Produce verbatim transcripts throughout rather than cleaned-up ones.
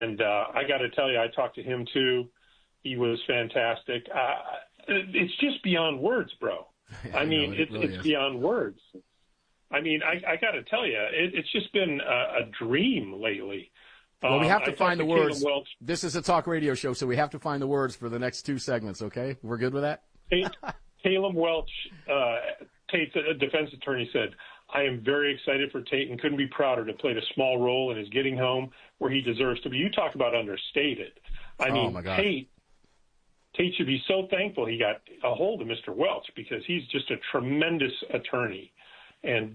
And uh, I got to tell you, I talked to him too. He was fantastic. Uh, it's just beyond words, bro. I, I mean, know, it it's, really it's beyond words. I mean, I, I got to tell you, it, it's just been a, a dream lately. Well, we have to um, find the words. Welch, this is a talk radio show, so we have to find the words for the next two segments, okay? We're good with that? Caleb Welch, uh, Tate's a defense attorney, said, I am very excited for Tate and couldn't be prouder to play a small role in his getting home where he deserves to be. You talk about understated. I oh mean, my God. Tate, Tate should be so thankful he got a hold of Mister Welch because he's just a tremendous attorney. And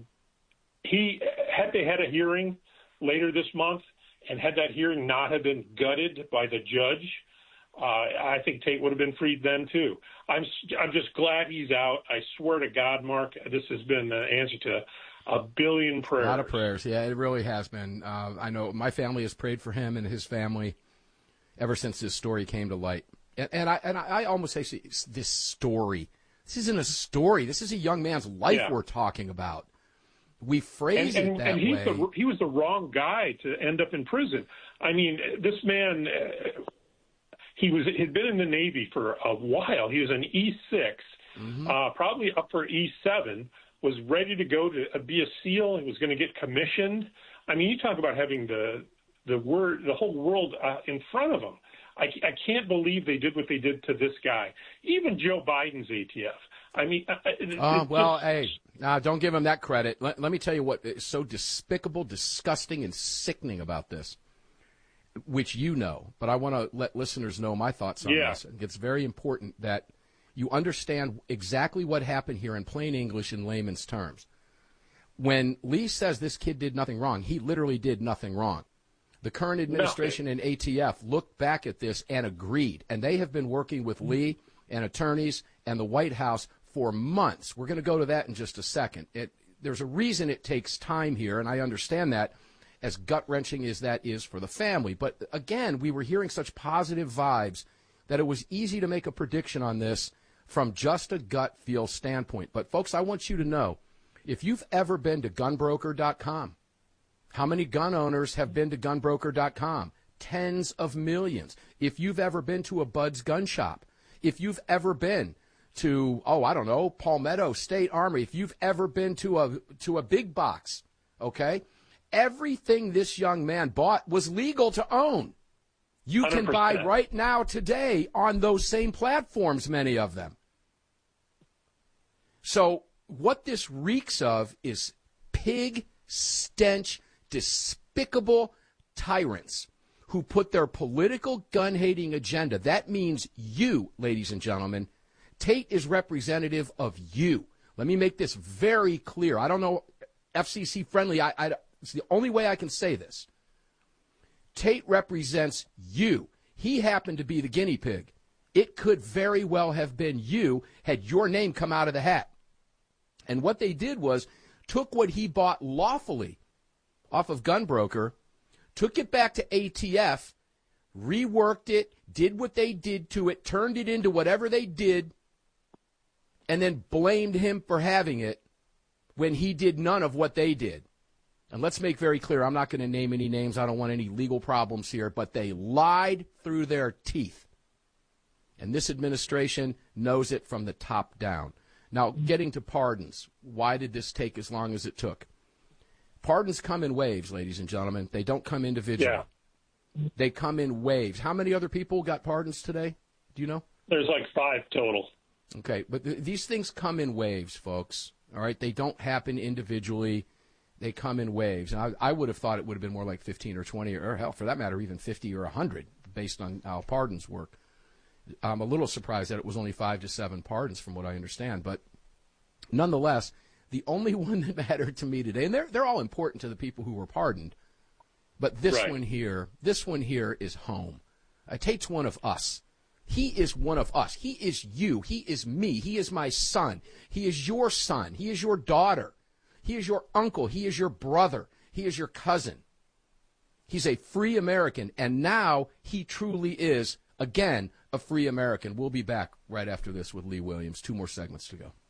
he had they had a hearing later this month, and had that hearing not have been gutted by the judge, uh, I think Tate would have been freed then too. I'm I'm just glad he's out. I swear to God, Mark, this has been the answer to a billion prayers. A lot of prayers, yeah, it really has been. Uh, I know my family has prayed for him and his family ever since this story came to light. And, and I and I almost say this story. This isn't a story. This is a young man's life yeah. we're talking about. We phrase and, and, it that and he's way. The, he was the wrong guy to end up in prison. I mean, this man, uh, he was had been in the Navy for a while. He was an E six, mm-hmm. uh, probably up for E seven, was ready to go to uh, be a SEAL and was going to get commissioned. I mean, you talk about having the the word, the whole world uh, in front of him. I, I can't believe they did what they did to this guy. Even Joe Biden's A T F. I mean, uh, it, uh, well, just, hey, uh, don't give him that credit. Let, let me tell you what is so despicable, disgusting, and sickening about this, which you know, but I want to let listeners know my thoughts on yeah. this. It's very important that you understand exactly what happened here in plain English in layman's terms. When Lee says this kid did nothing wrong, he literally did nothing wrong. The current administration and A T F looked back at this and agreed, and they have been working with Lee and attorneys and the White House for months. We're going to go to that in just a second. It, there's a reason it takes time here, and I understand that, as gut-wrenching as that is for the family. But, again, we were hearing such positive vibes that it was easy to make a prediction on this from just a gut feel standpoint. But, folks, I want you to know, if you've ever been to gun broker dot com, how many gun owners have been to gun broker dot com? Tens of millions. If you've ever been to a Bud's gun shop, if you've ever been to, oh, I don't know, Palmetto State Armory, if you've ever been to a to a big box, okay, everything this young man bought was legal to own. You can one hundred percent buy right now today on those same platforms, many of them. So what this reeks of is pig stench, despicable tyrants who put their political gun-hating agenda. That means you, ladies and gentlemen. Tate is representative of you. Let me make this very clear. I don't know, F C C friendly. I, I, it's the only way I can say this. Tate represents you. He happened to be the guinea pig. It could very well have been you had your name come out of the hat. And what they did was took what he bought lawfully off of Gunbroker, took it back to A T F, reworked it, did what they did to it, turned it into whatever they did, and then blamed him for having it when he did none of what they did. And let's make very clear, I'm not going to name any names. I don't want any legal problems here, but they lied through their teeth. And this administration knows it from the top down. Now, getting to pardons, why did this take as long as it took? Pardons come in waves, ladies and gentlemen. They don't come individually. Yeah. They come in waves. How many other people got pardons today? Do you know? There's like five total. Okay, but th- these things come in waves, folks. All right? They don't happen individually. They come in waves. And I, I would have thought it would have been more like fifteen or twenty, or hell, for that matter, even fifty or one hundred, based on how pardons work. I'm a little surprised that it was only five to seven pardons from what I understand. But nonetheless, the only one that mattered to me today, and they're, they're all important to the people who were pardoned, but this right. one here, this one here is home. Uh, Tate's one of us. He is one of us. He is you. He is me. He is my son. He is your son. He is your daughter. He is your uncle. He is your brother. He is your cousin. He's a free American, and now he truly is, again, a free American. We'll be back right after this with Lee Williams. Two more segments to go.